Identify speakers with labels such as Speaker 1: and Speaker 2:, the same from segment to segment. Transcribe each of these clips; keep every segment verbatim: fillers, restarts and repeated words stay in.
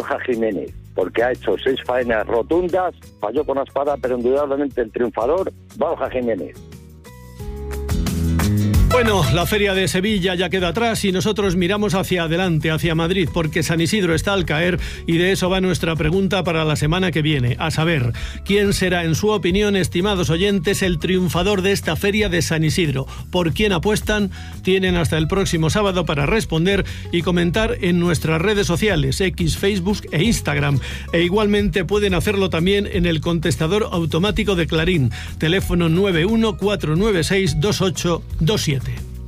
Speaker 1: Borja Jiménez, porque ha hecho seis faenas rotundas, falló con la espada, pero indudablemente el triunfador, Borja Jiménez.
Speaker 2: Bueno, la Feria de Sevilla ya queda atrás y nosotros miramos hacia adelante, hacia Madrid, porque San Isidro está al caer y de eso va nuestra pregunta para la semana que viene, a saber, ¿quién será, en su opinión, estimados oyentes, el triunfador de esta Feria de San Isidro? ¿Por quién apuestan? Tienen hasta el próximo sábado para responder y comentar en nuestras redes sociales, X, Facebook e Instagram. E igualmente pueden hacerlo también en el contestador automático de Clarín, teléfono nueve uno cuatro nueve seis dos ocho dos siete.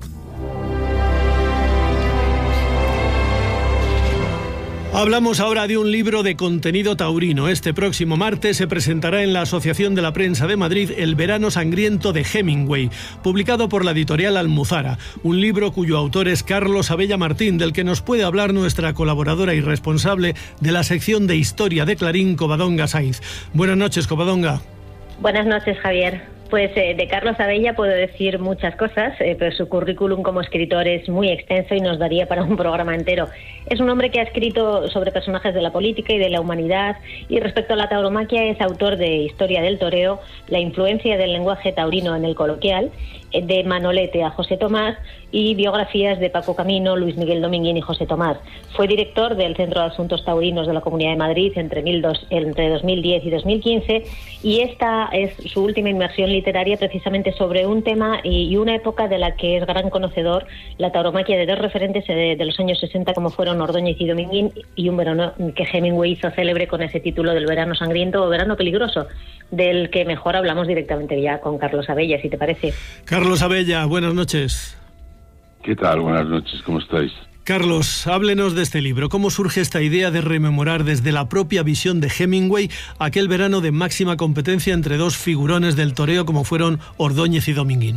Speaker 2: Hablamos ahora de un libro de contenido taurino. Este próximo martes se presentará en la Asociación de la Prensa de Madrid El verano sangriento de Hemingway, publicado por la editorial Almuzara, un libro cuyo autor es Carlos Abella Martín, del que nos puede hablar nuestra colaboradora y responsable de la sección de Historia de Clarín, Covadonga Saiz. Buenas noches, Covadonga.
Speaker 3: Buenas noches, Javier. Pues eh, de Carlos Abella puedo decir muchas cosas, eh, pero su currículum como escritor es muy extenso y nos daría para un programa entero. Es un hombre que ha escrito sobre personajes de la política y de la humanidad, y respecto a la tauromaquia es autor de Historia del toreo, la influencia del lenguaje taurino en el coloquial, eh, de Manolete a José Tomás, y biografías de Paco Camino, Luis Miguel Dominguín y José Tomás. Fue director del Centro de Asuntos Taurinos de la Comunidad de Madrid entre, mil dos, entre dos mil diez y dos mil quince, y esta es su última inmersión literaria precisamente sobre un tema y una época de la que es gran conocedor, la tauromaquia, de dos referentes de, de los años sesenta como fueron Ordóñez y Dominguín, y un verano que Hemingway hizo célebre con ese título del verano sangriento o verano peligroso, del que mejor hablamos directamente ya con Carlos Abella, si te parece.
Speaker 2: Carlos Abella, buenas noches.
Speaker 4: ¿Qué tal? Buenas noches, ¿cómo estáis?
Speaker 2: Carlos, háblenos de este libro. ¿Cómo surge esta idea de rememorar desde la propia visión de Hemingway aquel verano de máxima competencia entre dos figurones del toreo como fueron Ordóñez y Dominguín?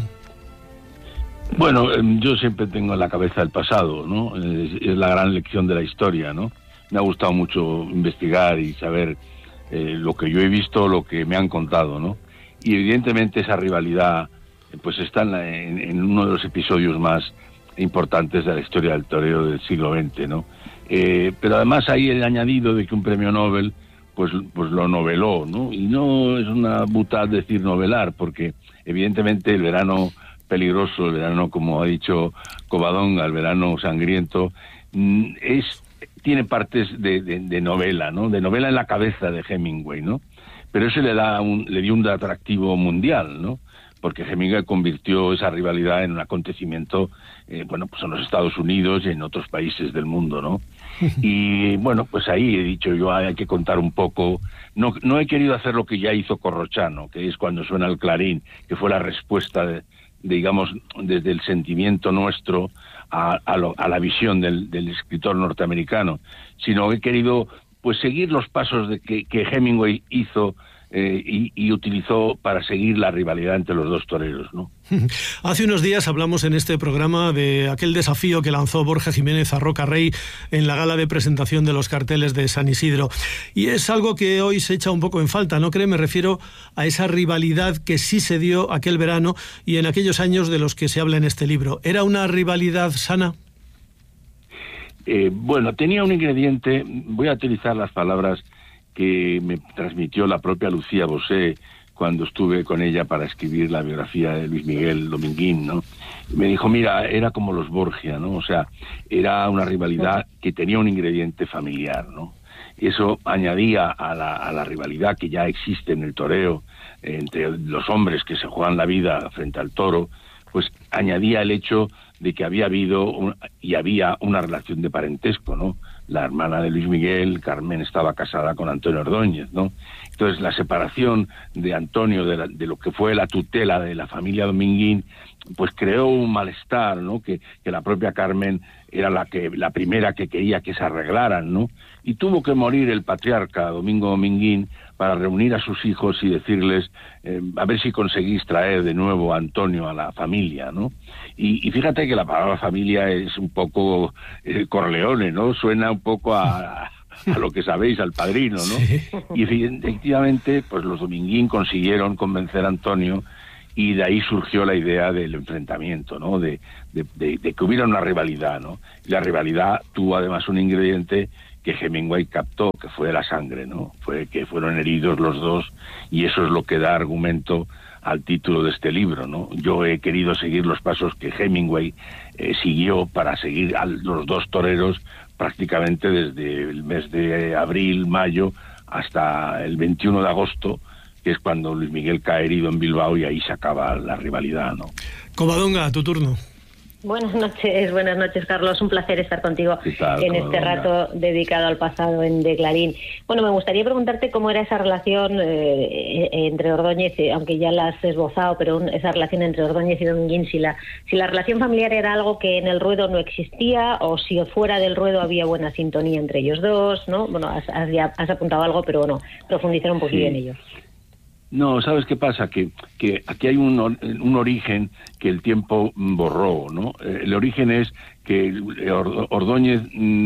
Speaker 4: Bueno, yo siempre tengo en la cabeza el pasado, ¿no? Es, es la gran lección de la historia, ¿no? Me ha gustado mucho investigar y saber eh, lo que yo he visto, lo que me han contado, ¿no? Y evidentemente esa rivalidad pues está en, la, en, en uno de los episodios más importantes de la historia del toreo del siglo veinte, ¿no? Eh, pero además hay el añadido de que un premio Nobel pues, pues lo noveló, ¿no? Y no es una butad decir novelar, porque evidentemente el verano peligroso, el verano, como ha dicho Covadonga, el verano sangriento, es tiene partes de, de, de novela, ¿no? De novela en la cabeza de Hemingway, ¿no? Pero eso le da un, le dio un atractivo mundial, ¿no? Porque Hemingway convirtió esa rivalidad en un acontecimiento, eh, bueno, pues en los Estados Unidos y en otros países del mundo, ¿no? Y bueno, pues ahí he dicho yo, hay que contar un poco. No, no he querido hacer lo que ya hizo Corrochano, que es cuando suena el clarín, que fue la respuesta, de, de, digamos, desde el sentimiento nuestro a, a, lo, a la visión del, del escritor norteamericano, sino he querido pues seguir los pasos de que, que Hemingway hizo Eh, y, y utilizó para seguir la rivalidad entre los dos toreros, ¿no?
Speaker 2: Hace unos días hablamos en este programa de aquel desafío que lanzó Borja Jiménez a Roca Rey en la gala de presentación de los carteles de San Isidro, y es algo que hoy se echa un poco en falta, ¿no cree? Me refiero a esa rivalidad que sí se dio aquel verano y en aquellos años de los que se habla en este libro. ¿Era una rivalidad sana?
Speaker 4: Eh, bueno, tenía un ingrediente, voy a utilizar las palabras que me transmitió la propia Lucía Bosé cuando estuve con ella para escribir la biografía de Luis Miguel Dominguín, ¿no? Me dijo, mira, era como los Borgia, ¿no? O sea, era una rivalidad que tenía un ingrediente familiar, ¿no? Eso añadía a la, a la rivalidad que ya existe en el toreo entre los hombres que se juegan la vida frente al toro, pues añadía el hecho de que había habido un, y había una relación de parentesco, ¿no? La hermana de Luis Miguel, Carmen, estaba casada con Antonio Ordóñez, ¿no? Entonces la separación de Antonio de, la, de lo que fue la tutela de la familia Dominguín, pues creó un malestar, ¿no? Que, que la propia Carmen era la que la primera que quería que se arreglaran, ¿no? Y tuvo que morir el patriarca Domingo Dominguín para reunir a sus hijos y decirles, eh, a ver si conseguís traer de nuevo a Antonio a la familia, ¿no? Y, y fíjate que la palabra familia es un poco eh, Corleone, ¿no? Suena un poco a, a lo que sabéis, al Padrino, ¿no? Sí. Y efectivamente, pues los Dominguín consiguieron convencer a Antonio, y de ahí surgió la idea del enfrentamiento, ¿no? De, de, de, de que hubiera una rivalidad, ¿no? Y la rivalidad tuvo además un ingrediente que Hemingway captó, que fue la sangre, ¿no? Fue que fueron heridos los dos, y eso es lo que da argumento al título de este libro, ¿no? Yo he querido seguir los pasos que Hemingway eh, siguió para seguir a los dos toreros prácticamente desde el mes de abril, mayo, hasta el veintiuno de agosto, que es cuando Luis Miguel cae herido en Bilbao, y ahí se acaba la rivalidad, ¿no?
Speaker 2: Covadonga, tu turno.
Speaker 3: Buenas noches, buenas noches, Carlos. Un placer estar contigo
Speaker 4: tal,
Speaker 3: en este rato dedicado al pasado en De Clarín. Bueno, me gustaría preguntarte cómo era esa relación eh, entre Ordóñez, aunque ya la has esbozado, pero un, esa relación entre Ordóñez y Dominguín, si la, si la relación familiar era algo que en el ruedo no existía, o si fuera del ruedo había buena sintonía entre ellos dos, ¿no? Bueno, has, has, ya has apuntado algo, pero bueno, profundizar un poquillo sí. en ello.
Speaker 4: No, ¿sabes qué pasa? Que, que aquí hay un, un origen que el tiempo borró, ¿no? El origen es que Ordóñez,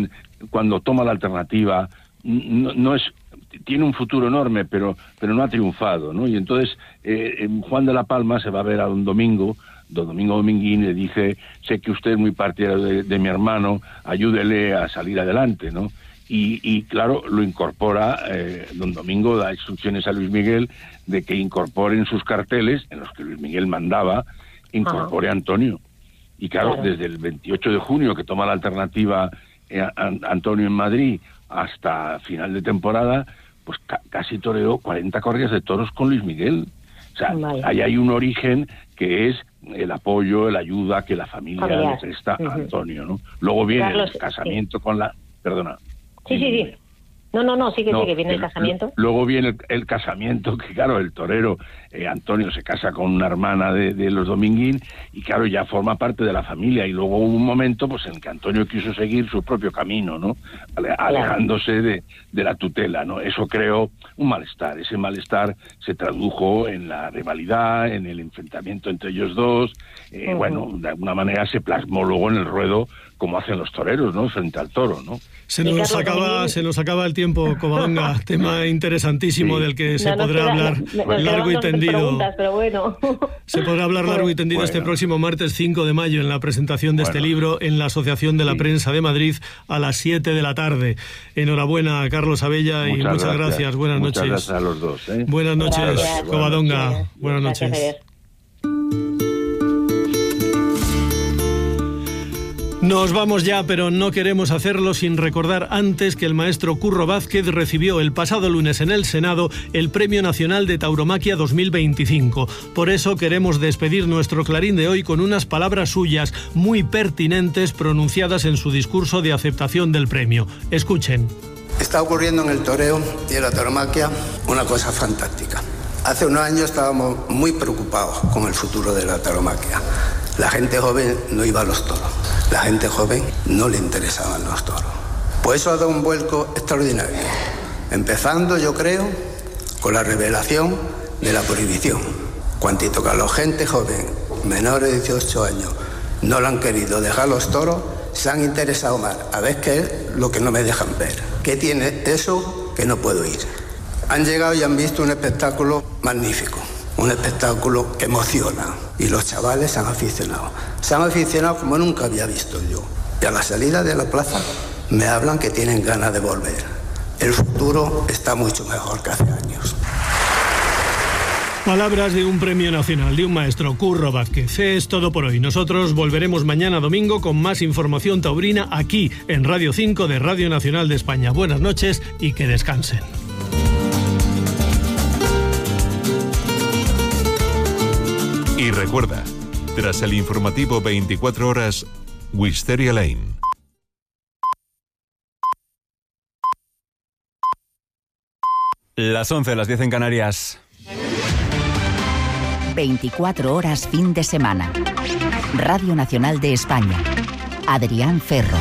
Speaker 4: cuando toma la alternativa, no, no es tiene un futuro enorme, pero pero no ha triunfado, ¿no? Y entonces eh, Juan de la Palma se va a ver a don Domingo, don Domingo Dominguín, le dice: sé que usted es muy partidario de, de mi hermano, ayúdele a salir adelante, ¿no? Y, y claro, lo incorpora, eh, don Domingo da instrucciones a Luis Miguel de que incorpore en sus carteles, en los que Luis Miguel mandaba, incorpore a Antonio. Y claro, claro, desde el veintiocho de junio, que toma la alternativa eh, a, a Antonio en Madrid, hasta final de temporada, pues ca casi toreó cuarenta corridas de toros con Luis Miguel. O sea, vale. ahí hay un origen que es el apoyo, la ayuda que la familia Familiar. le presta uh-huh. a Antonio, ¿no? Luego viene Carlos, el casamiento sí. con la... Perdona.
Speaker 3: Sí, sí, sí. No, no, no, sí que, no, sí, que viene el, el casamiento.
Speaker 4: Luego viene el, el casamiento, que claro, el torero eh, Antonio se casa con una hermana de, de los Dominguín, y claro, ya forma parte de la familia. Y luego hubo un momento pues en que Antonio quiso seguir su propio camino, ¿no? Ale, alejándose de, de la tutela, ¿no? Eso creó un malestar. Ese malestar se tradujo en la rivalidad, en el enfrentamiento entre ellos dos. Eh, uh-huh. Bueno, de alguna manera se plasmó luego en el ruedo, como hacen los toreros, ¿no? Frente al toro, ¿no?
Speaker 2: Se nos acaba, se nos acaba el tiempo, Covadonga. Tema interesantísimo sí. del que se no, podrá queda, hablar me, largo y tendido.
Speaker 3: Pero bueno.
Speaker 2: Se podrá hablar largo y tendido bueno. este próximo martes cinco de mayo en la presentación de bueno. este libro en la Asociación de la sí. Prensa de Madrid a las siete de la tarde. Enhorabuena a Carlos Abella muchas y muchas gracias. gracias. Buenas
Speaker 4: muchas
Speaker 2: noches.
Speaker 4: Gracias a los dos. ¿eh?
Speaker 2: Buenas noches, gracias. Covadonga. Buenas, buenas noches. Gracias. Nos vamos ya, pero no queremos hacerlo sin recordar antes que el maestro Curro Vázquez recibió el pasado lunes en el Senado el Premio Nacional de Tauromaquia dos mil veinticinco. Por eso queremos despedir nuestro Clarín de hoy con unas palabras suyas muy pertinentes pronunciadas en su discurso de aceptación del premio. Escuchen.
Speaker 5: Está ocurriendo en el toreo y en la tauromaquia una cosa fantástica. Hace unos años estábamos muy preocupados con el futuro de la tauromaquia. La gente joven no iba a los toros. La gente joven no le interesaban los toros. Pues eso ha dado un vuelco extraordinario. Empezando, yo creo, con la revelación de la prohibición. Cuantito que a la gente joven, menores de dieciocho años, no le han querido dejar los toros, se han interesado más. A ver qué es lo que no me dejan ver. ¿Qué tiene eso que no puedo ir? Han llegado y han visto un espectáculo magnífico. Un espectáculo que emociona. Y los chavales se han aficionado. Se han aficionado como nunca había visto yo. Y a la salida de la plaza me hablan que tienen ganas de volver. El futuro está mucho mejor que hace años.
Speaker 2: Palabras de un premio nacional, de un maestro, Curro Vázquez. Es todo por hoy. Nosotros volveremos mañana domingo con más información taurina aquí en Radio cinco de Radio Nacional de España. Buenas noches y que descansen.
Speaker 6: Y recuerda, tras el informativo veinticuatro horas, Wisteria Lane.
Speaker 7: Las once, las diez en Canarias.
Speaker 8: veinticuatro horas fin de semana. Radio Nacional de España. Adrián Ferro.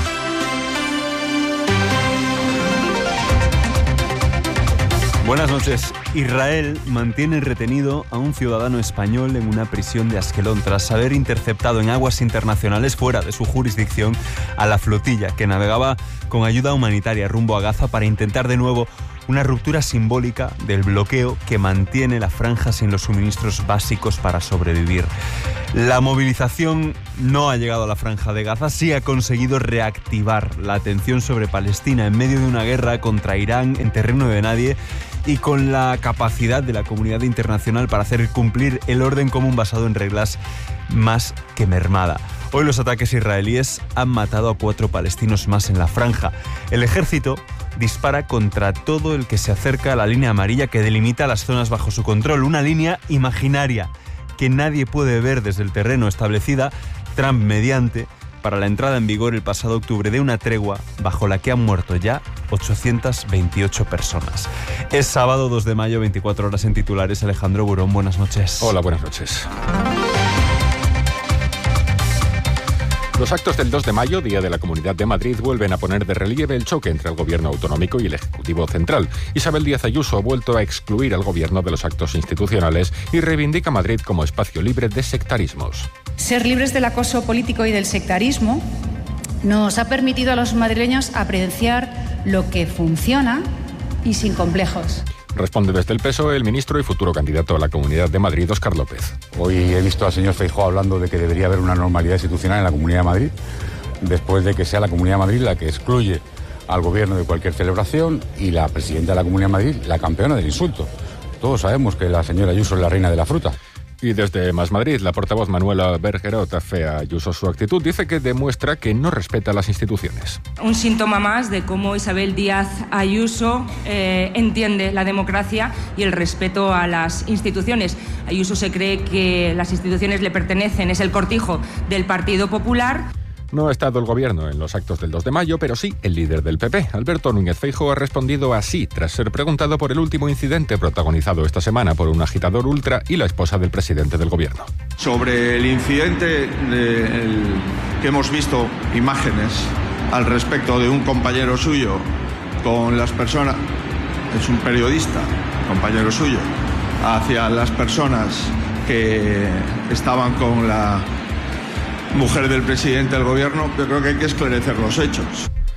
Speaker 7: Buenas noches. Israel mantiene retenido a un ciudadano español en una prisión de Asquelón tras haber interceptado en aguas internacionales fuera de su jurisdicción a la flotilla que navegaba con ayuda humanitaria rumbo a Gaza para intentar de nuevo una ruptura simbólica del bloqueo que mantiene la franja sin los suministros básicos para sobrevivir. La movilización no ha llegado a la franja de Gaza, sí ha conseguido reactivar la atención sobre Palestina en medio de una guerra contra Irán en terreno de nadie y con la capacidad de la comunidad internacional para hacer cumplir el orden común basado en reglas más que mermada. Hoy los ataques israelíes han matado a cuatro palestinos más en la franja. El ejército dispara contra todo el que se acerca a la línea amarilla que delimita las zonas bajo su control, una línea imaginaria que nadie puede ver desde el terreno, establecida Trump mediante para la entrada en vigor el pasado octubre de una tregua bajo la que han muerto ya ochocientas veintiocho personas. Es sábado dos de mayo, veinticuatro horas en titulares. Alejandro Burón, buenas noches.
Speaker 9: Hola, buenas noches. Los actos del dos de mayo, Día de la Comunidad de Madrid, vuelven a poner de relieve el choque entre el Gobierno autonómico y el Ejecutivo central. Isabel Díaz Ayuso ha vuelto a excluir al Gobierno de los actos institucionales y reivindica Madrid como espacio libre de sectarismos.
Speaker 10: Ser libres del acoso político y del sectarismo nos ha permitido a los madrileños apreciar lo que funciona y sin complejos.
Speaker 9: Responde desde el P S O E el ministro y futuro candidato a la Comunidad de Madrid, Óscar López.
Speaker 11: Hoy he visto al señor Feijóo hablando de que debería haber una normalidad institucional en la Comunidad de Madrid, después de que sea la Comunidad de Madrid la que excluye al gobierno de cualquier celebración y la presidenta de la Comunidad de Madrid la campeona del insulto. Todos sabemos que la señora Ayuso es la reina de la fruta.
Speaker 9: Y desde Más Madrid, la portavoz Manuela Bergerot afea a Ayuso su actitud. Dice que demuestra que no respeta las instituciones.
Speaker 12: Un síntoma más de cómo Isabel Díaz Ayuso eh, entiende la democracia y el respeto a las instituciones. Ayuso se cree que las instituciones le pertenecen, es el cortijo del Partido Popular.
Speaker 9: No ha estado el Gobierno en los actos del dos de mayo, pero sí el líder del P P. Alberto Núñez Feijóo ha respondido así tras ser preguntado por el último incidente protagonizado esta semana por un agitador ultra y la esposa del presidente del Gobierno.
Speaker 13: Sobre el incidente de el, que hemos visto imágenes al respecto de un compañero suyo con las personas, es un periodista, compañero suyo, hacia las personas que estaban con la mujer del presidente del gobierno, yo creo que hay que esclarecer los hechos.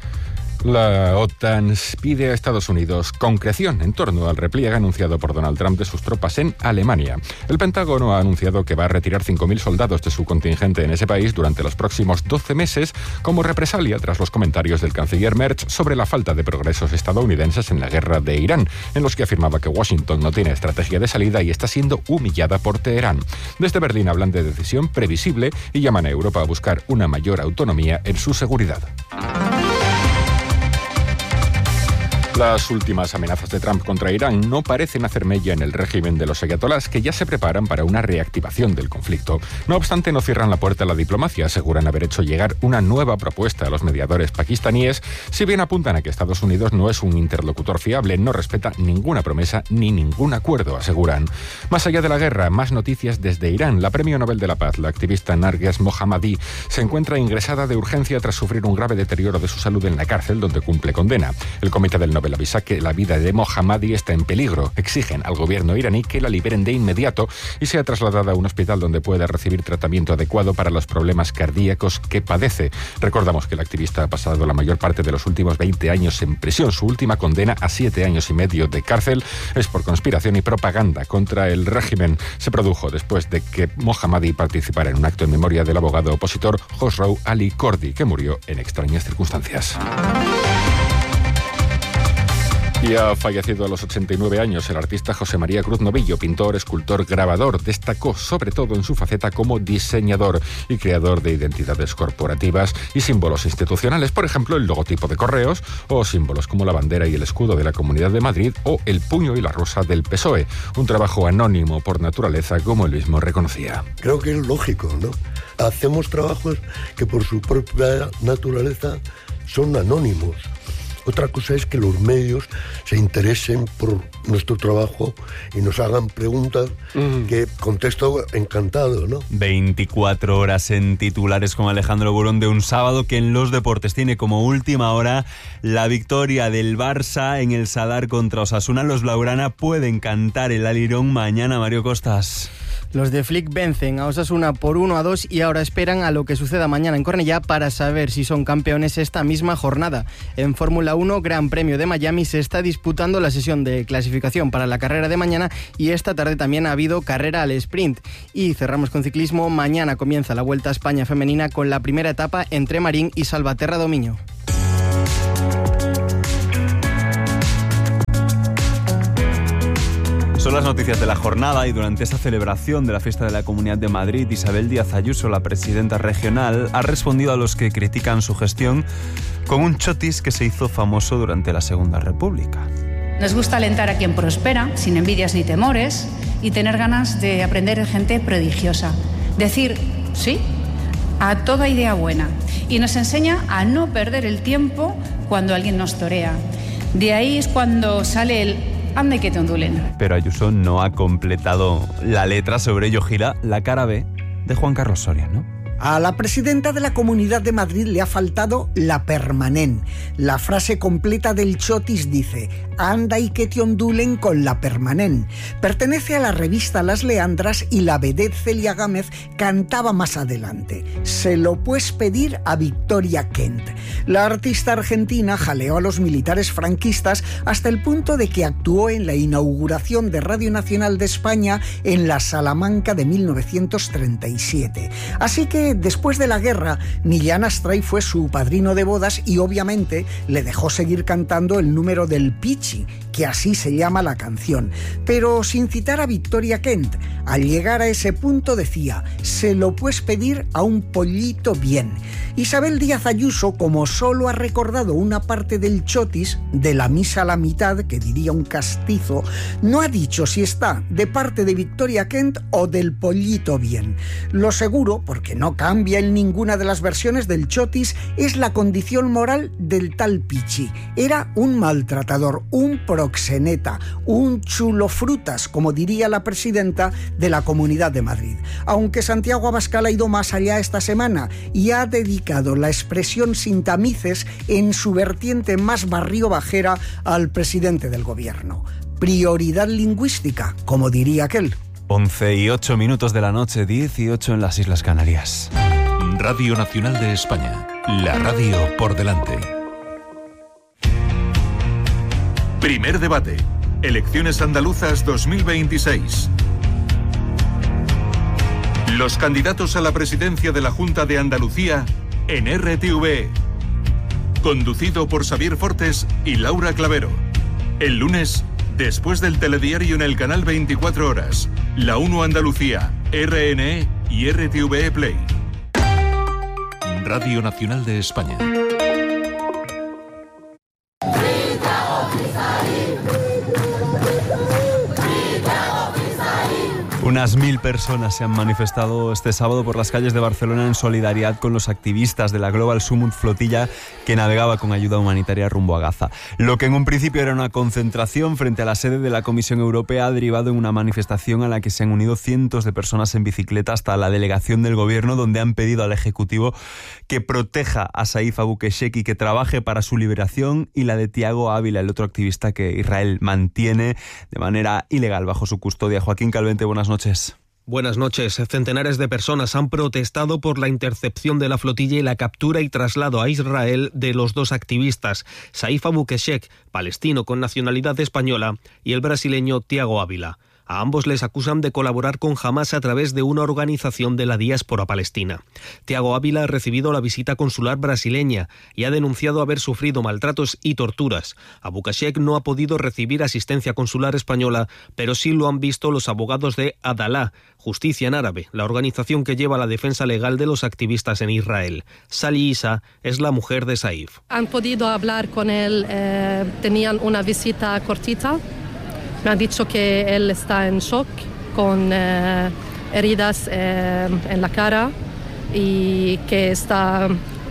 Speaker 9: La OTAN pide a Estados Unidos concreción en torno al repliegue anunciado por Donald Trump de sus tropas en Alemania. El Pentágono ha anunciado que va a retirar cinco mil soldados de su contingente en ese país durante los próximos doce meses como represalia tras los comentarios del canciller Merz sobre la falta de progresos estadounidenses en la guerra de Irán, en los que afirmaba que Washington no tiene estrategia de salida y está siendo humillada por Teherán. Desde Berlín hablan de decisión previsible y llaman a Europa a buscar una mayor autonomía en su seguridad. Las últimas amenazas de Trump contra Irán no parecen hacer mella en el régimen de los ayatolás, que ya se preparan para una reactivación del conflicto. No obstante, no cierran la puerta a la diplomacia. Aseguran haber hecho llegar una nueva propuesta a los mediadores pakistaníes, si bien apuntan a que Estados Unidos no es un interlocutor fiable, no respeta ninguna promesa ni ningún acuerdo, aseguran. Más allá de la guerra, más noticias desde Irán. La Premio Nobel de la Paz, la activista Narges Mohammadi, se encuentra ingresada de urgencia tras sufrir un grave deterioro de su salud en la cárcel donde cumple condena. El Comité del Nobel avisa que la vida de Mohammadi está en peligro. Exigen al gobierno iraní que la liberen de inmediato y sea trasladada a un hospital donde pueda recibir tratamiento adecuado para los problemas cardíacos que padece. Recordamos que el activista ha pasado la mayor parte de los últimos veinte años en prisión. Su última condena a siete años y medio de cárcel es por conspiración y propaganda contra el régimen. Se produjo después de que Mohammadi participara en un acto en memoria del abogado opositor Khosrow Ali Kordi, que murió en extrañas circunstancias. Y ha fallecido a los ochenta y nueve años el artista José María Cruz Novillo, pintor, escultor, grabador. Destacó sobre todo en su faceta como diseñador y creador de identidades corporativas y símbolos institucionales, por ejemplo el logotipo de Correos o símbolos como la bandera y el escudo de la Comunidad de Madrid o el puño y la rosa del P S O E, un trabajo anónimo por naturaleza, como él mismo reconocía.
Speaker 14: Creo que es lógico, ¿no? Hacemos trabajos que por su propia naturaleza son anónimos. Otra cosa es que los medios se interesen por nuestro trabajo y nos hagan preguntas mm. que contesto encantado, ¿no?
Speaker 7: veinticuatro horas en titulares con Alejandro Burón de un sábado que en los deportes tiene como última hora la victoria del Barça en el Sadar contra Osasuna. Los blaugrana pueden cantar el alirón mañana, Mario Costas.
Speaker 15: Los de Flick vencen a Osasuna por uno a dos y ahora esperan a lo que suceda mañana en Cornellá para saber si son campeones esta misma jornada. En Fórmula uno, Gran Premio de Miami, se está disputando la sesión de clasificación para la carrera de mañana y esta tarde también ha habido carrera al sprint. Y cerramos con ciclismo. Mañana comienza la Vuelta a España femenina con la primera etapa entre Marín y Salvaterra Domiño.
Speaker 7: Son las noticias de la jornada y durante esta celebración de la fiesta de la Comunidad de Madrid, Isabel Díaz Ayuso, la presidenta regional, ha respondido a los que critican su gestión con un chotis que se hizo famoso durante la Segunda República.
Speaker 10: Nos gusta alentar a quien prospera, sin envidias ni temores, y tener ganas de aprender de gente prodigiosa. Decir sí a toda idea buena. Y nos enseña a no perder el tiempo cuando alguien nos torea. De ahí es cuando sale el anda y que te ondulen.
Speaker 7: Pero Ayuso no ha completado la letra, sobre ello gira la cara B de Juan Carlos Soria, ¿no?
Speaker 16: A la presidenta de la Comunidad de Madrid le ha faltado la permanent. La frase completa del chotis dice: anda y que te ondulen con la permanent. Pertenece a la revista Las Leandras y la vedette Celia Gámez cantaba más adelante: se lo puedes pedir a Victoria Kent. La artista argentina jaleó a los militares franquistas hasta el punto de que actuó en la inauguración de Radio Nacional de España en la Salamanca de mil novecientos treinta y siete. Así que después de la guerra, Millán Astray fue su padrino de bodas y obviamente le dejó seguir cantando el número del Pichi, que así se llama la canción. Pero sin citar a Victoria Kent, al llegar a ese punto decía: se lo puedes pedir a un pollito bien. Isabel Díaz Ayuso, como solo ha recordado una parte del chotis, de la misa a la mitad, que diría un castizo, no ha dicho si está de parte de Victoria Kent o del pollito bien. Lo seguro, porque no cambia en ninguna de las versiones del chotis, es la condición moral del tal Pichi. Era un maltratador, un proxeneta, un chulo frutas, como diría la presidenta de la Comunidad de Madrid. Aunque Santiago Abascal ha ido más allá esta semana y ha dedicado la expresión sin tamices en su vertiente más barrio-bajera al presidente del gobierno. Prioridad lingüística, como diría aquel.
Speaker 7: once y ocho minutos de la noche, dieciocho en las Islas Canarias.
Speaker 6: Radio Nacional de España, la radio por delante. Primer debate. Elecciones andaluzas dos mil veintiséis. Los candidatos a la presidencia de la Junta de Andalucía en R T V E. Conducido por Xavier Fortes y Laura Clavero. El lunes, después del telediario en el canal veinticuatro horas, La uno Andalucía, R N E y R T V E Play. Radio Nacional de España.
Speaker 7: Unas mil personas se han manifestado este sábado por las calles de Barcelona en solidaridad con los activistas de la Global Summit Flotilla que navegaba con ayuda humanitaria rumbo a Gaza. Lo que en un principio era una concentración frente a la sede de la Comisión Europea ha derivado en una manifestación a la que se han unido cientos de personas en bicicleta hasta la delegación del gobierno, donde han pedido al Ejecutivo que proteja a Saif Abu Keshek y que trabaje para su liberación, y la de Tiago Ávila, el otro activista que Israel mantiene de manera ilegal bajo su custodia. Joaquín Calvente, buenas noches.
Speaker 17: Buenas noches. Centenares de personas han protestado por la intercepción de la flotilla y la captura y traslado a Israel de los dos activistas, Saif Abu Keshek, palestino con nacionalidad española, y el brasileño Tiago Ávila. A ambos les acusan de colaborar con Hamás a través de una organización de la diáspora palestina. Tiago Ávila ha recibido la visita consular brasileña y ha denunciado haber sufrido maltratos y torturas. Abu Keshek no ha podido recibir asistencia consular española, pero sí lo han visto los abogados de Adalá, Justicia en Árabe, la organización que lleva la defensa legal de los activistas en Israel. Sali Isa es la mujer de Saif.
Speaker 18: Han podido hablar con él, eh, tenían una visita cortita. Me ha dicho que él está en shock, con eh, heridas eh, en la cara y que está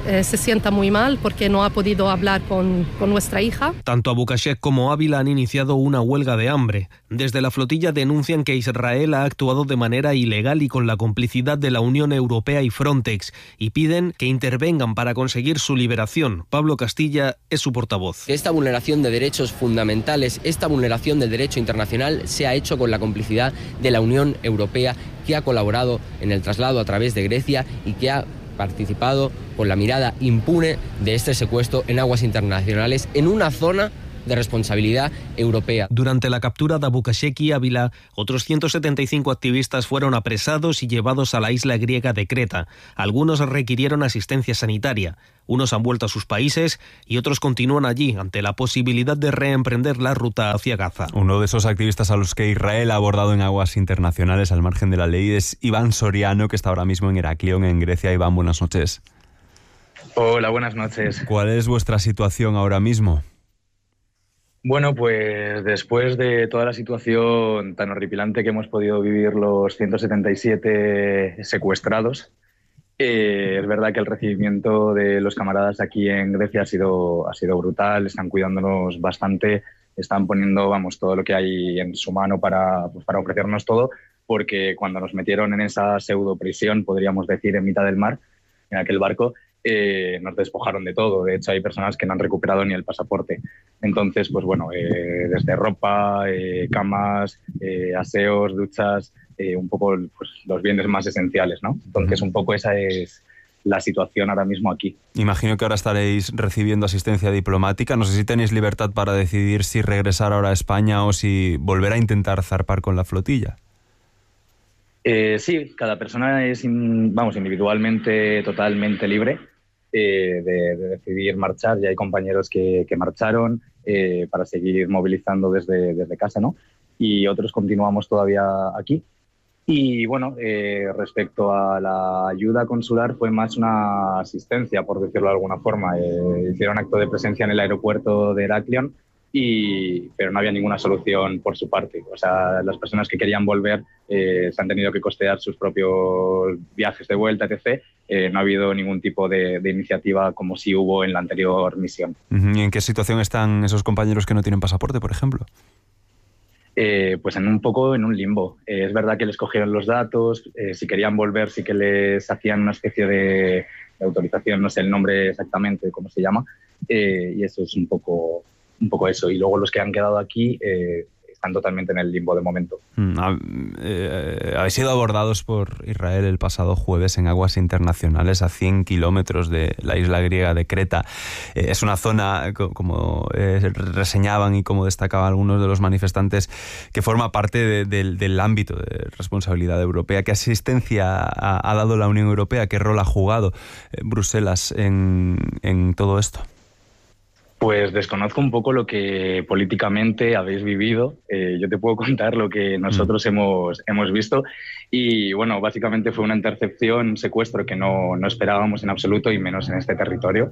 Speaker 18: eh, se sienta muy mal porque no ha podido hablar con, con nuestra hija.
Speaker 17: Tanto Abu Kashek como Ávila han iniciado una huelga de hambre. Desde la flotilla denuncian que Israel ha actuado de manera ilegal y con la complicidad de la Unión Europea y Frontex y piden que intervengan para conseguir su liberación. Pablo Castilla es su portavoz.
Speaker 19: Esta vulneración de derechos fundamentales, esta vulneración del derecho internacional se ha hecho con la complicidad de la Unión Europea, que ha colaborado en el traslado a través de Grecia y que ha participado con la mirada impune de este secuestro en aguas internacionales en una zona de responsabilidad europea.
Speaker 17: Durante la captura de Abu Kashek y Ávila, otros ciento setenta y cinco activistas fueron apresados y llevados a la isla griega de Creta. Algunos requirieron asistencia sanitaria. Unos han vuelto a sus países y otros continúan allí ante la posibilidad de reemprender la ruta hacia Gaza.
Speaker 7: Uno de esos activistas a los que Israel ha abordado en aguas internacionales al margen de la ley es Iván Soriano, que está ahora mismo en Heraklion, en Grecia. Iván, buenas noches.
Speaker 20: Hola, buenas noches.
Speaker 7: ¿Cuál es vuestra situación ahora mismo?
Speaker 20: Bueno, pues después de toda la situación tan horripilante que hemos podido vivir los ciento setenta y siete secuestrados, eh, es verdad que el recibimiento de los camaradas aquí en Grecia ha sido, ha sido brutal, están cuidándonos bastante, están poniendo, vamos, todo lo que hay en su mano para, pues, para ofrecernos todo, porque cuando nos metieron en esa pseudo prisión, podríamos decir, en mitad del mar, en aquel barco, Eh, nos despojaron de todo. De hecho, hay personas que no han recuperado ni el pasaporte. Entonces, pues bueno, eh, desde ropa, eh, camas, eh, aseos, duchas, eh, un poco pues, los bienes más esenciales, ¿no? Entonces, un poco esa es la situación ahora mismo aquí.
Speaker 7: Imagino que ahora estaréis recibiendo asistencia diplomática. No sé si tenéis libertad para decidir si regresar ahora a España o si volver a intentar zarpar con la flotilla.
Speaker 20: Eh, sí, cada persona es, vamos, individualmente totalmente libre eh, de, de decidir marchar. Ya hay compañeros que, que marcharon eh, para seguir movilizando desde, desde casa, ¿no? Y otros continuamos todavía aquí. Y bueno, eh, respecto a la ayuda consular, fue más una asistencia, por decirlo de alguna forma. Eh, hicieron acto de presencia en el aeropuerto de Heraklion, Y, pero no había ninguna solución por su parte. O sea, las personas que querían volver eh, se han tenido que costear sus propios viajes de vuelta, etcétera. Eh, no ha habido ningún tipo de, de iniciativa como sí hubo en la anterior misión.
Speaker 7: ¿Y en qué situación están esos compañeros que no tienen pasaporte, por ejemplo?
Speaker 20: Eh, pues en un poco en un limbo. Eh, es verdad que les cogieron los datos, eh, si querían volver sí que les hacían una especie de, de autorización, no sé el nombre exactamente, cómo se llama, eh, y eso es un poco... un poco eso, y luego los que han quedado aquí eh, están totalmente en el limbo de momento.
Speaker 7: Mm, eh, habéis sido abordados por Israel el pasado jueves en aguas internacionales a cien kilómetros de la isla griega de Creta. Eh, es una zona, como eh, reseñaban y como destacaban algunos de los manifestantes, que forma parte de, de, del ámbito de responsabilidad europea. ¿Qué asistencia ha, ha dado la Unión Europea? ¿Qué rol ha jugado eh, Bruselas en, en todo esto?
Speaker 20: Pues desconozco un poco lo que políticamente habéis vivido. Eh, yo te puedo contar lo que nosotros mm. hemos, hemos visto. Y bueno, básicamente fue una intercepción, un secuestro que no, no esperábamos en absoluto y menos en este territorio.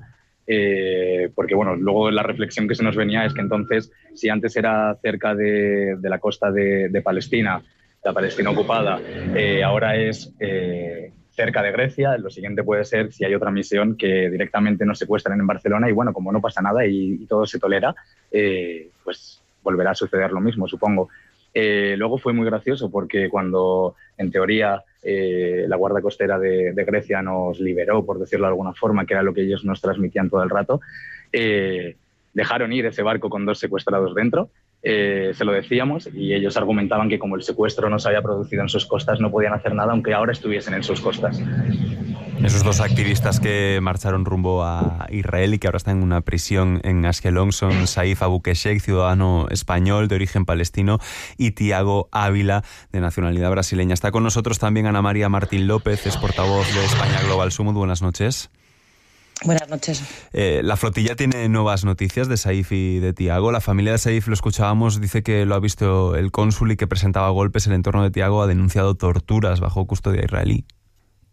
Speaker 20: Eh, porque bueno, luego la reflexión que se nos venía es que entonces, si antes era cerca de, de la costa de, de Palestina, la Palestina ocupada, eh, ahora es... Eh, cerca de Grecia, lo siguiente puede ser si hay otra misión que directamente nos secuestran en Barcelona y bueno, como no pasa nada y, y todo se tolera, eh, pues volverá a suceder lo mismo, supongo. Eh, luego fue muy gracioso porque cuando, en teoría, eh, la Guardia Costera de, de Grecia nos liberó, por decirlo de alguna forma, que era lo que ellos nos transmitían todo el rato, eh, dejaron ir ese barco con dos secuestrados dentro. Eh, se lo decíamos y ellos argumentaban que como el secuestro no se había producido en sus costas no podían hacer nada aunque ahora estuviesen en sus costas.
Speaker 7: Esos dos activistas que marcharon rumbo a Israel y que ahora están en una prisión en Ashkelon son Saif Abu Kashek, ciudadano español de origen palestino, y Tiago Ávila, de nacionalidad brasileña. Está con nosotros también Ana María Martín López, es portavoz de España Global Summit. Buenas noches.
Speaker 21: Buenas noches.
Speaker 7: Eh, la flotilla tiene nuevas noticias de Saif y de Tiago. La familia de Saif, lo escuchábamos, dice que lo ha visto el cónsul y que presentaba golpes. El entorno de Tiago ha denunciado torturas bajo custodia israelí.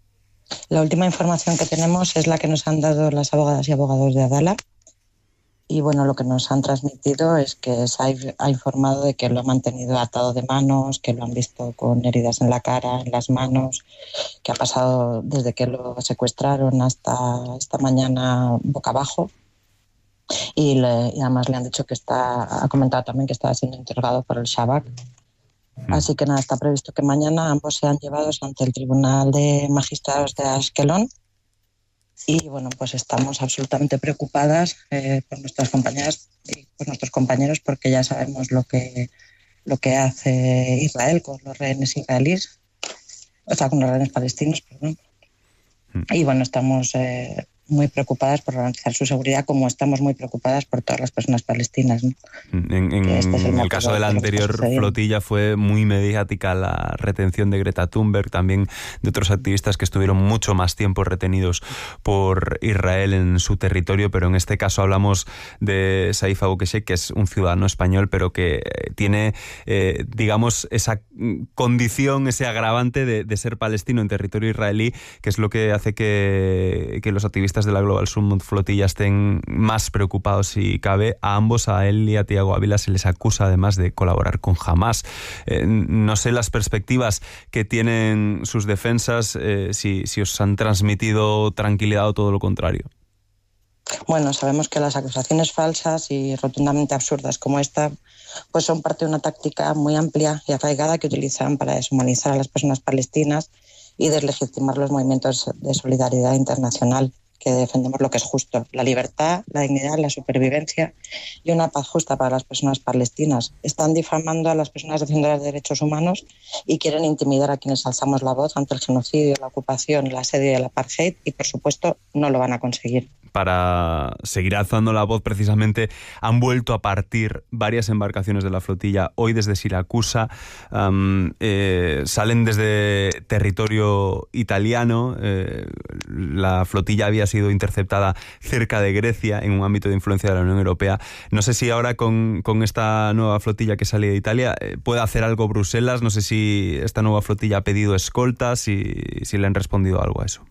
Speaker 21: La última información que tenemos es la que nos han dado las abogadas y abogados de Adala Y bueno, lo que nos han transmitido es que Saif ha informado de que lo ha mantenido atado de manos, que lo han visto con heridas en la cara, en las manos, que ha pasado desde que lo secuestraron hasta esta mañana boca abajo. Y, le, y además le han dicho que está, ha comentado también que estaba siendo interrogado por el Shabak. Así que nada, está previsto que mañana ambos sean llevados ante el Tribunal de Magistrados de Ashkelon. Y bueno, pues estamos absolutamente preocupadas eh, por nuestras compañeras y por nuestros compañeros, porque ya sabemos lo que, lo que hace Israel con los rehenes israelíes, o sea, con los rehenes palestinos, perdón. Y bueno, estamos eh, muy preocupadas por garantizar su seguridad, como estamos muy preocupadas por todas las personas palestinas, ¿no?
Speaker 7: En, en, este es el, el caso de la anterior flotilla fue muy mediática la retención de Greta Thunberg, también de otros activistas que estuvieron mucho más tiempo retenidos por Israel en su territorio, pero en este caso hablamos de Saif Abu Keshek, que es un ciudadano español, pero que tiene, eh, digamos, esa condición, ese agravante de, de ser palestino en territorio israelí, que es lo que hace que, que los activistas de la Global Summit Flotilla estén más preocupados si cabe. A ambos, a él y a Tiago Ávila, se les acusa además de colaborar con Hamás. Eh, no sé las perspectivas que tienen sus defensas, eh, si, si os han transmitido tranquilidad o todo lo contrario.
Speaker 21: Bueno, sabemos que las acusaciones falsas y rotundamente absurdas como esta pues son parte de una táctica muy amplia y arraigada que utilizan para deshumanizar a las personas palestinas y deslegitimar los movimientos de solidaridad internacional, que defendemos lo que es justo, la libertad, la dignidad, la supervivencia y una paz justa para las personas palestinas. Están difamando a las personas defensoras de derechos humanos y quieren intimidar a quienes alzamos la voz ante el genocidio, la ocupación, el asedio y el apartheid, y por supuesto no lo van a conseguir.
Speaker 7: Para seguir alzando la voz, precisamente han vuelto a partir varias embarcaciones de la flotilla hoy desde Siracusa. Um, eh, salen desde territorio italiano. Eh, la flotilla había sido interceptada cerca de Grecia, en un ámbito de influencia de la Unión Europea. No sé si ahora con, con esta nueva flotilla que sale de Italia eh, puede hacer algo Bruselas. No sé si esta nueva flotilla ha pedido escoltas y si le han respondido algo a eso.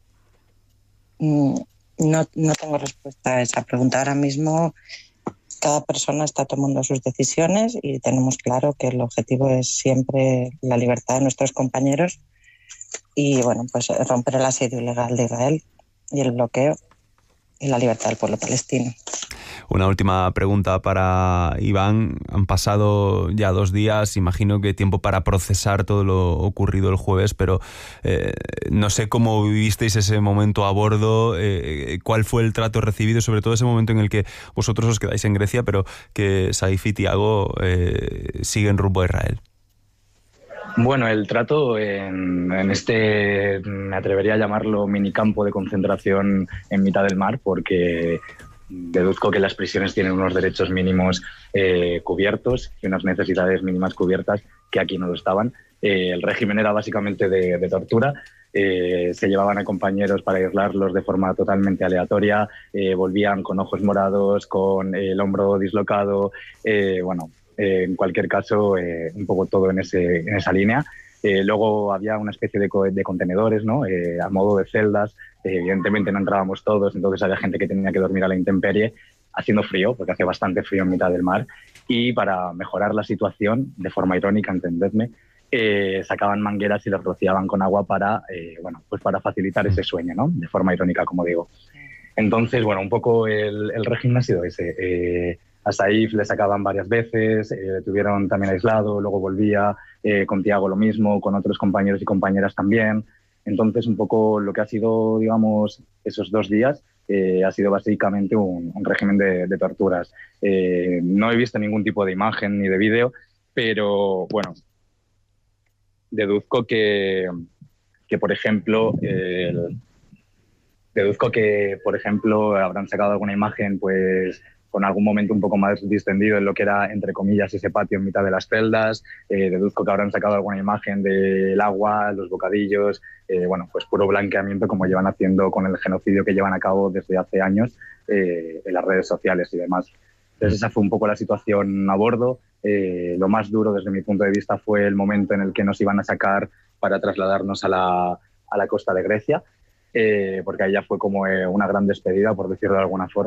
Speaker 21: Mm. No, no tengo respuesta a esa pregunta. Ahora mismo cada persona está tomando sus decisiones y tenemos claro que el objetivo es siempre la libertad de nuestros compañeros y bueno, pues romper el asedio ilegal de Israel y el bloqueo y la libertad del pueblo palestino.
Speaker 7: Una última pregunta para Iván. Han pasado ya dos días, imagino que tiempo para procesar todo lo ocurrido el jueves, pero eh, no sé cómo vivisteis ese momento a bordo, eh, cuál fue el trato recibido, sobre todo ese momento en el que vosotros os quedáis en Grecia, pero que Saif y Tiago eh, siguen rumbo a Israel.
Speaker 20: Bueno, el trato en, en este, me atrevería a llamarlo minicampo de concentración en mitad del mar, porque deduzco que las prisiones tienen unos derechos mínimos eh, cubiertos y unas necesidades mínimas cubiertas que aquí no lo estaban. Eh, el régimen era básicamente de, de tortura. Eh, se llevaban a compañeros para aislarlos de forma totalmente aleatoria, eh, volvían con ojos morados, con eh, el hombro dislocado, eh, bueno, eh, en cualquier caso, eh, un poco todo en, ese, en esa línea. Eh, luego había una especie de, co- de contenedores, ¿no? Eh, a modo de celdas. Eh, evidentemente no entrábamos todos, entonces había gente que tenía que dormir a la intemperie, haciendo frío, porque hace bastante frío en mitad del mar. Y para mejorar la situación, de forma irónica, entendedme, eh, sacaban mangueras y los rociaban con agua para, eh, bueno, pues para facilitar ese sueño, ¿no? De forma irónica, como digo. Entonces, bueno, un poco el, el régimen ha sido ese. Eh, a Saif le sacaban varias veces, eh, le tuvieron también aislado, luego volvía, eh, con Tiago lo mismo, con otros compañeros y compañeras también. Entonces, un poco lo que ha sido, digamos, esos dos días eh, ha sido básicamente un, un régimen de, de torturas. Eh, no he visto ningún tipo de imagen ni de vídeo, pero, bueno, deduzco que, que por ejemplo, eh, deduzco que, por ejemplo, habrán sacado alguna imagen, pues, con algún momento un poco más distendido en lo que era, entre comillas, ese patio en mitad de las celdas. Eh, deduzco que habrán sacado alguna imagen del agua, los bocadillos, eh, bueno, pues puro blanqueamiento como llevan haciendo con el genocidio que llevan a cabo desde hace años eh, en las redes sociales y demás. Entonces esa fue un poco la situación a bordo. Eh, lo más duro desde mi punto de vista fue el momento en el que nos iban a sacar para trasladarnos a la, a la costa de Grecia, eh, porque ahí ya fue como eh, una gran despedida, por decirlo de alguna forma.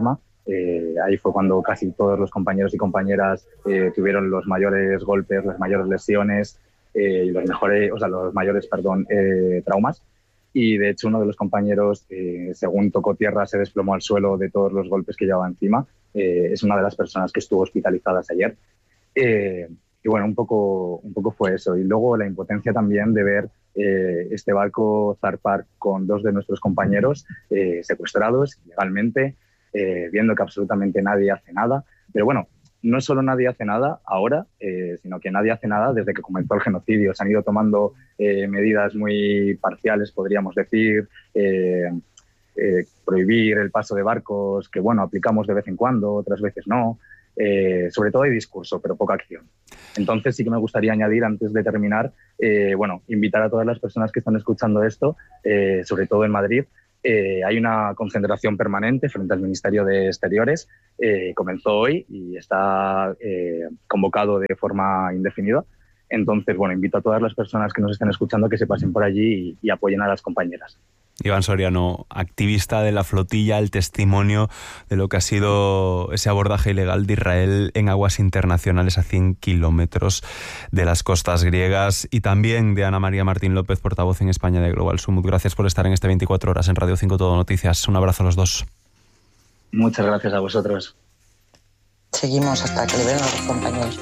Speaker 20: Eh, ahí fue cuando casi todos los compañeros y compañeras eh, tuvieron los mayores golpes, las mayores lesiones eh, y los mejores, o sea, los mayores, perdón, eh, traumas. Y de hecho uno de los compañeros, eh, según tocó tierra, se desplomó al suelo de todos los golpes que llevaba encima. Eh, es una de las personas que estuvo hospitalizadas ayer. Eh, y bueno, un poco, un poco fue eso. Y luego la impotencia también de ver eh, este barco zarpar con dos de nuestros compañeros eh, secuestrados ilegalmente, eh, viendo que absolutamente nadie hace nada. Pero bueno, no solo nadie hace nada ahora, eh, sino que nadie hace nada desde que comenzó el genocidio. Se han ido tomando eh, medidas muy parciales, podríamos decir, eh, eh, prohibir el paso de barcos, que bueno, aplicamos de vez en cuando, otras veces no. Eh, sobre todo hay discurso, pero poca acción. Entonces sí que me gustaría añadir, antes de terminar, eh, bueno, invitar a todas las personas que están escuchando esto, eh, sobre todo en Madrid. Eh, hay una concentración permanente frente al Ministerio de Exteriores. Eh, comenzó hoy y está eh, convocado de forma indefinida. Entonces, bueno, invito a todas las personas que nos estén escuchando que se pasen por allí y, y apoyen a las compañeras.
Speaker 7: Iván Soriano, activista de la flotilla, el testimonio de lo que ha sido ese abordaje ilegal de Israel en aguas internacionales a cien kilómetros de las costas griegas, y también de Ana María Martín López, portavoz en España de Global Summit. Gracias por estar en este veinticuatro horas en Radio cinco Todo Noticias. Un abrazo a los dos.
Speaker 20: Muchas gracias a vosotros.
Speaker 21: Seguimos hasta que liberen a los compañeros.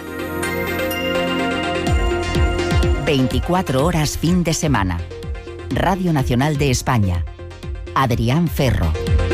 Speaker 8: veinticuatro horas fin de semana. Radio Nacional de España. Adrián Ferro.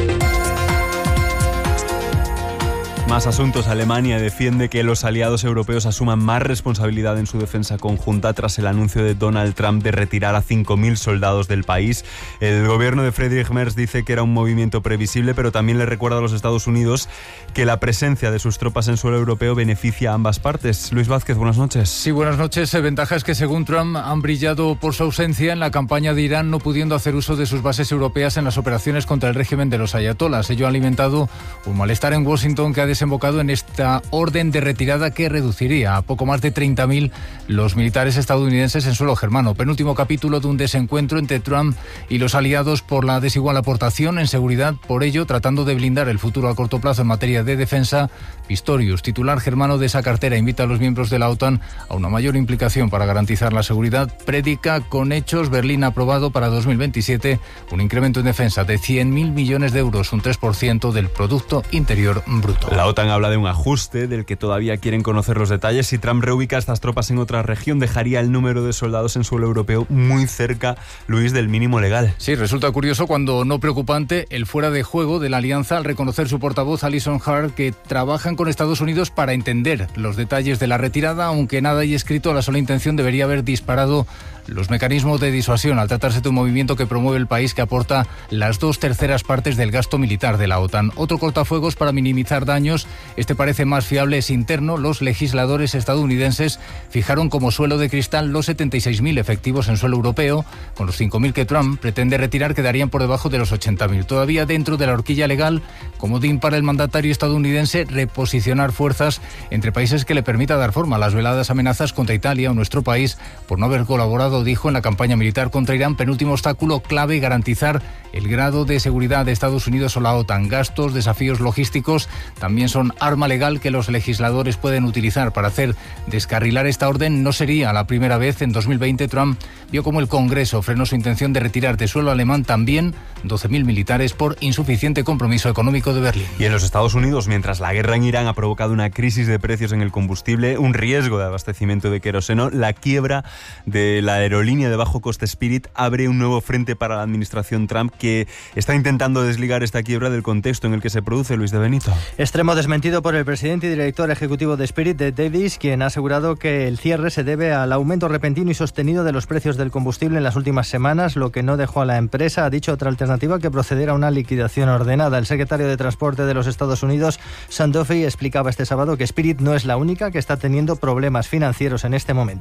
Speaker 7: Más asuntos. Alemania defiende que los aliados europeos asuman más responsabilidad en su defensa conjunta tras el anuncio de Donald Trump de retirar a cinco mil soldados del país. El gobierno de Friedrich Merz dice que era un movimiento previsible, pero también le recuerda a los Estados Unidos que la presencia de sus tropas en suelo europeo beneficia a ambas partes. Luis Vázquez, buenas noches.
Speaker 1: Sí, buenas noches. Ventajas que, según Trump, han brillado por su ausencia en la campaña de Irán, no pudiendo hacer uso de sus bases europeas en las operaciones contra el régimen de los ayatolás. Ello ha alimentado un malestar en Washington que ha desembocado en esta orden de retirada que reduciría a poco más de treinta mil los militares estadounidenses en suelo germano. Penúltimo capítulo de un desencuentro entre Trump y los aliados por la desigual aportación en seguridad. Por ello, tratando de blindar el futuro a corto plazo en materia de defensa, Pistorius, titular germano de esa cartera, invita a los miembros de la OTAN a una mayor implicación para garantizar la seguridad. Predica con hechos. Berlín ha aprobado para dos mil veintisiete un incremento en defensa de cien mil millones de euros, un tres por ciento del Producto Interior Bruto.
Speaker 7: La OTAN habla de un ajuste del que todavía quieren conocer los detalles. Si Trump reubica estas tropas en otra región, dejaría el número de soldados en suelo europeo muy cerca, Luis, del mínimo legal.
Speaker 1: Sí, resulta curioso, cuando no preocupante, el fuera de juego de la alianza al reconocer su portavoz Alison Hart que trabajan con Estados Unidos para entender los detalles de la retirada, aunque nada hay escrito. La sola intención debería haber disparado los mecanismos de disuasión al tratarse de un movimiento que promueve el país, que aporta las dos terceras partes del gasto militar de la OTAN. Otro cortafuegos para minimizar daños, este parece más fiable, es interno. Los legisladores estadounidenses fijaron como suelo de cristal los setenta y seis mil efectivos en suelo europeo. Con los cinco mil que Trump pretende retirar, quedarían por debajo de los ochenta mil. Todavía dentro de la horquilla legal, comodín para el mandatario estadounidense reposicionar fuerzas entre países que le permita dar forma a las veladas amenazas contra Italia o nuestro país por no haber colaborado, dijo, en la campaña militar contra Irán. Penúltimo obstáculo clave, garantizar el grado de seguridad de Estados Unidos o la OTAN. Gastos, desafíos logísticos también son arma legal que los legisladores pueden utilizar para hacer descarrilar esta orden. No sería la primera vez. En dos mil veinte Trump vio como el Congreso frenó su intención de retirar de suelo alemán también doce mil militares por insuficiente compromiso económico de Berlín.
Speaker 7: Y en los Estados Unidos, mientras la guerra en Irán ha provocado una crisis de precios en el combustible, un riesgo de abastecimiento de queroseno, la quiebra de la aerolínea de bajo coste Spirit abre un nuevo frente para la administración Trump, que está intentando desligar esta quiebra del contexto en el que se produce. Luis de Benito.
Speaker 22: Extremo desmentido por el presidente y director ejecutivo de Spirit, Ed Davis, quien ha asegurado que el cierre se debe al aumento repentino y sostenido de los precios del combustible en las últimas semanas, lo que no dejó a la empresa, ha dicho, otra alternativa que proceder a una liquidación ordenada. El secretario de Transporte de los Estados Unidos, Sean Duffy, explicaba este sábado que Spirit no es la única que está teniendo problemas financieros en este momento.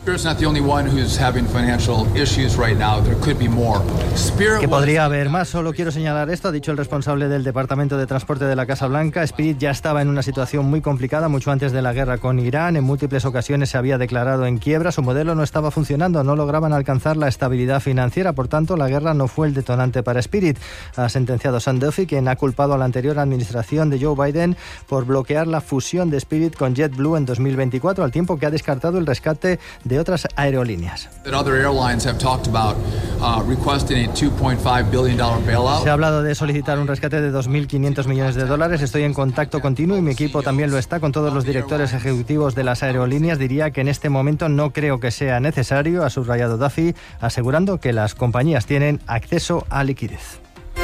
Speaker 22: Que podría haber más, solo quiero señalar esto, ha dicho el responsable del Departamento de Transporte de la Casa Blanca. Spirit ya estaba en una situación muy complicada mucho antes de la guerra con Irán. En múltiples ocasiones se había declarado en quiebra, su modelo no estaba funcionando, no lograban alcanzar la estabilidad financiera, por tanto la guerra no fue el detonante para Spirit. Ha sentenciado Sean Duffy, quien ha culpado a la anterior administración de Joe Biden por bloquear la fusión de Spirit con JetBlue en dos mil veinticuatro, al tiempo que ha descartado el rescate de otras aerolíneas. Se ha hablado de solicitar un rescate de dos mil quinientos millones de dólares. Estoy en contacto continuo y mi equipo también lo está con todos los directores ejecutivos de las aerolíneas. Diría que en este momento no creo que sea necesario, ha subrayado Duffy, asegurando que las compañías tienen acceso a liquidez.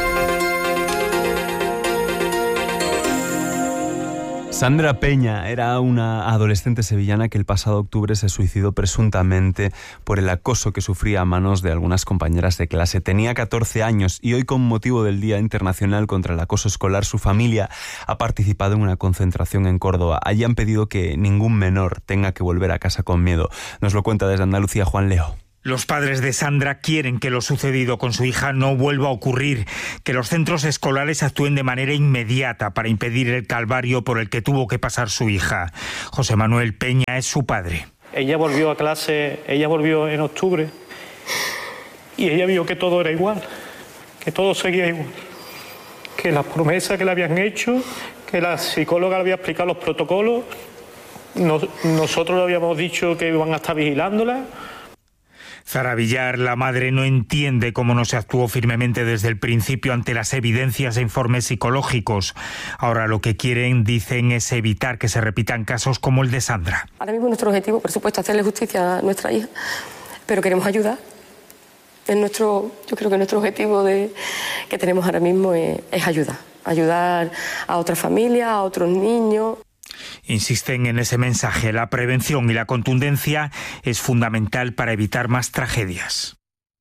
Speaker 7: Sandra Peña era una adolescente sevillana que el pasado octubre se suicidó presuntamente por el acoso que sufría a manos de algunas compañeras de clase. Tenía catorce años y hoy, con motivo del Día Internacional contra el Acoso Escolar, su familia ha participado en una concentración en Córdoba. Allí han pedido que ningún menor tenga que volver a casa con miedo. Nos lo cuenta desde Andalucía Juan Leo.
Speaker 3: Los padres de Sandra quieren que lo sucedido con su hija no vuelva a ocurrir, que los centros escolares actúen de manera inmediata para impedir el calvario por el que tuvo que pasar su hija. José Manuel Peña es su padre.
Speaker 4: Ella volvió a clase, ella volvió en octubre y ella vio que todo era igual, que todo seguía igual, que las promesas que le habían hecho, que la psicóloga le había explicado los protocolos, nos, nosotros le habíamos dicho que iban a estar vigilándola.
Speaker 3: Zara Villar, la madre, no entiende cómo no se actuó firmemente desde el principio ante las evidencias e informes psicológicos. Ahora lo que quieren, dicen, es evitar que se repitan casos como el de Sandra.
Speaker 23: Ahora mismo nuestro objetivo, por supuesto, es hacerle justicia a nuestra hija, pero queremos ayudar. Es nuestro, yo creo que nuestro objetivo de, que tenemos ahora mismo es, es ayudar. Ayudar a otras familias, a otros niños.
Speaker 3: Insisten en ese mensaje. La prevención y la contundencia es fundamental para evitar más tragedias.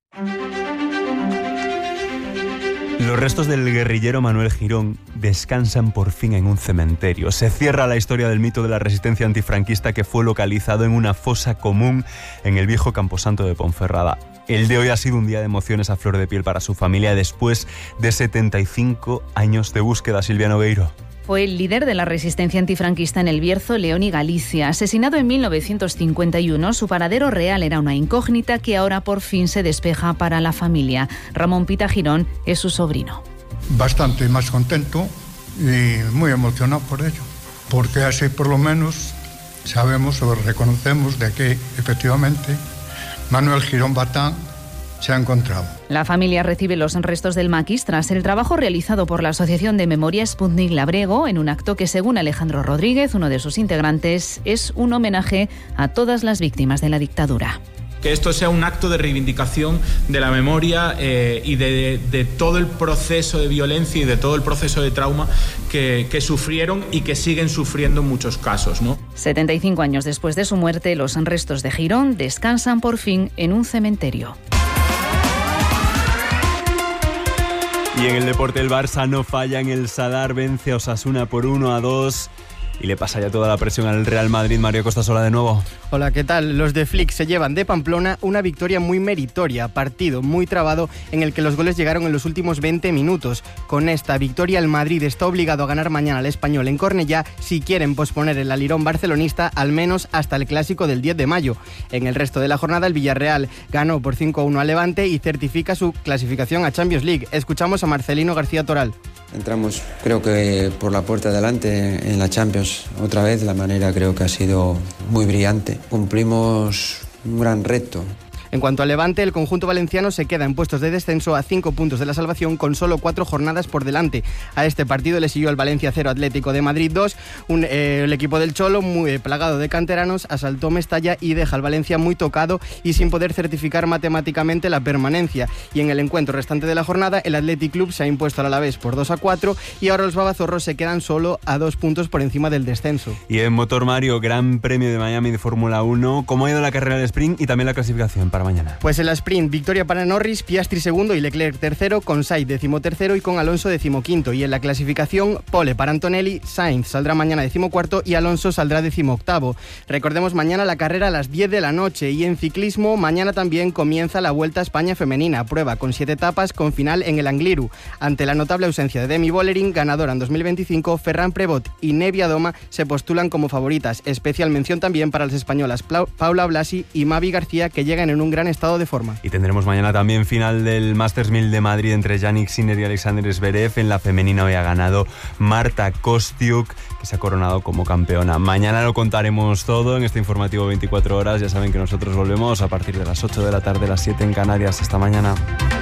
Speaker 7: Los restos del guerrillero Manuel Girón descansan por fin en un cementerio. Se cierra la historia del mito de la resistencia antifranquista que fue localizado en una fosa común en el viejo camposanto de Ponferrada. El de hoy ha sido un día de emociones a flor de piel para su familia después de setenta y cinco años de búsqueda. Silvia Nogueiro.
Speaker 24: Fue el líder de la resistencia antifranquista en El Bierzo, León y Galicia. Asesinado en mil novecientos cincuenta y uno, su paradero real era una incógnita que ahora por fin se despeja para la familia. Ramón Pita Girón es su sobrino.
Speaker 25: Bastante más contento y muy emocionado por ello, porque así por lo menos sabemos o reconocemos de que efectivamente Manuel Girón Batán se ha encontrado.
Speaker 24: La familia recibe los restos del maquis tras el trabajo realizado por la Asociación de Memoria Sputnik Labrego en un acto que, según Alejandro Rodríguez, uno de sus integrantes, es un homenaje a todas las víctimas de la dictadura.
Speaker 26: Que esto sea un acto de reivindicación de la memoria eh, y de, de, de todo el proceso de violencia y de todo el proceso de trauma que, que sufrieron y que siguen sufriendo en muchos casos, ¿no?
Speaker 24: setenta y cinco años después de su muerte, los restos de Girón descansan por fin en un cementerio.
Speaker 7: Y en el deporte, el Barça no falla en el Sadar, vence a Osasuna por uno a dos y le pasa ya toda la presión al Real Madrid. Mario Costasola de nuevo.
Speaker 15: Hola, ¿qué tal? Los de Flick se llevan de Pamplona una victoria muy meritoria, partido muy trabado en el que los goles llegaron en los últimos veinte minutos. Con esta victoria el Madrid está obligado a ganar mañana al Español en Cornellá si quieren posponer el alirón barcelonista al menos hasta el clásico del diez de mayo. En el resto de la jornada el Villarreal ganó por cinco a uno al Levante y certifica su clasificación a Champions League. Escuchamos a Marcelino García Toral.
Speaker 27: Entramos, creo que por la puerta de adelante en la Champions otra vez. La manera creo que ha sido muy brillante. Cumplimos un gran reto.
Speaker 15: En cuanto al Levante, el conjunto valenciano se queda en puestos de descenso a cinco puntos de la salvación con solo cuatro jornadas por delante. A este partido le siguió el Valencia cero, Atlético de Madrid dos. Un, eh, el equipo del Cholo, muy plagado de canteranos, asaltó Mestalla y deja al Valencia muy tocado y sin poder certificar matemáticamente la permanencia. Y en el encuentro restante de la jornada, el Athletic Club se ha impuesto al Alavés por dos a cuatro y ahora los babazorros se quedan solo a dos puntos por encima del descenso.
Speaker 7: Y en Motor Mario, Gran Premio de Miami de Fórmula uno, ¿cómo ha ido la carrera del sprint y también la clasificación para para mañana?
Speaker 15: Pues en la sprint, victoria para Norris, Piastri segundo y Leclerc tercero, con Sainz decimotercero y con Alonso decimoquinto. Y en la clasificación, pole para Antonelli, Sainz saldrá mañana decimocuarto y Alonso saldrá decimoctavo. Recordemos mañana la carrera a las diez de la noche. Y en ciclismo, mañana también comienza la Vuelta a España femenina, prueba con siete etapas con final en el Angliru. Ante la notable ausencia de Demi Vollering, ganadora en dos mil veinticinco, Ferran Prevot y Nevia Doma se postulan como favoritas. Especial mención también para las españolas Paula Blasi y Mavi García, que llegan en un gran estado de forma.
Speaker 7: Y tendremos mañana también final del Masters mil de Madrid entre Jannik Sinner y Alexander Zverev. En la femenina hoy ha ganado Marta Kostyuk, que se ha coronado como campeona. Mañana lo contaremos todo en este informativo veinticuatro horas. Ya saben que nosotros volvemos a partir de las ocho de la tarde, las siete en Canarias. Hasta mañana.